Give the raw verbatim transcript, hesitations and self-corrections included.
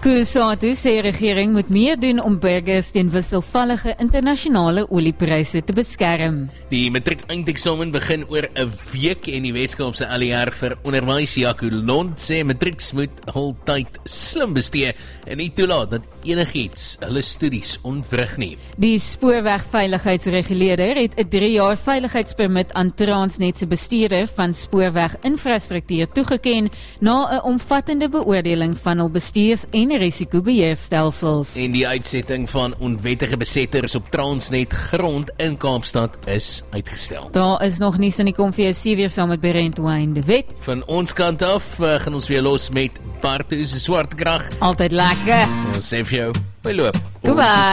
Kusatu sê regering moet meer doen om burgers teen wisselvallige internasionale oliepryse te beskerm. Die matriek eindeksamen begin oor 'n week en die Weskaapse L E R vir onderwys Jaco Lond sê matrieks moet hul tyd slim bestee en nie toelaat dat enigiets hulle studies ontwrig nie. Die spoorwegveiligheidsreguleerder het 'n drie jaar veiligheidspermit aan Transnet se bestuurder van spoorweginfrastruktuur toegeken na 'n omvattende beoordeling van hul bestuurs- en risikobeheerstelsels. En die uitsetting van onwettige besetters op Transnet grond in Kaapstad is uitgestel. Daar is nog nie sin, ek kom vir jou sê weer saam met Berend Wayne de Wet. Van ons kant af uh, gaan ons weer los met Bartu se swartkrag. Altyd lekker. Ons sê vir jou, by loop. Goodbye.